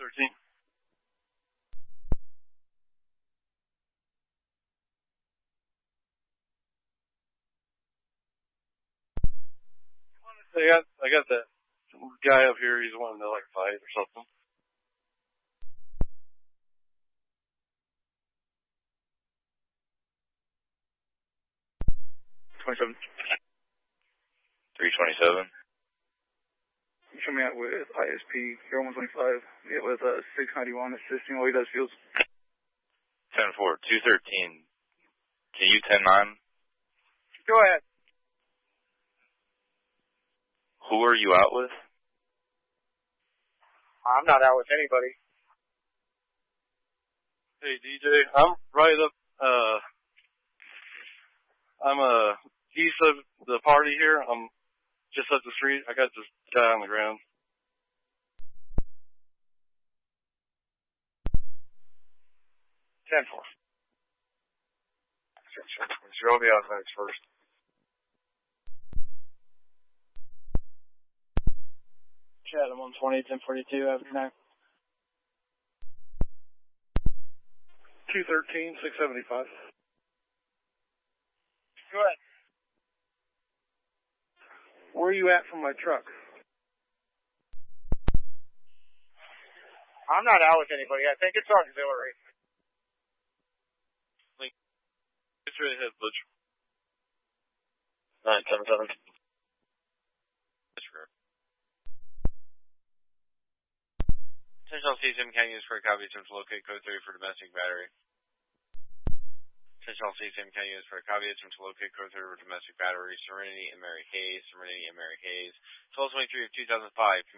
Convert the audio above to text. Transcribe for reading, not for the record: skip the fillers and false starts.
213. I got that guy up here. He's wanting to like fight or something. 27. 327. You show me out with ISP 0125. Yeah, with 691 assisting while he does fields. 10-4, 213. Can you 10-9? Go ahead. Who are you out with? I'm not out with anybody. Hey, DJ, I'm right up, I'm east of the party here. I'm just up the street. I got this guy on the ground. 10-4. Sure, I'll be out next first. Chat, I'm on 20, 1042 after 9. 213, 675. Go ahead. Where are you at from my truck? I'm not out with anybody. I think it's auxiliary. It's right ahead, Butch. 977. That's correct. Attention all CSM can use for a copy attempt to locate code 30 for domestic battery. Attention all CSM can use for a copy attempt to locate code 30 for domestic battery. Serenity and Mary Hayes. 12/23 of 2005.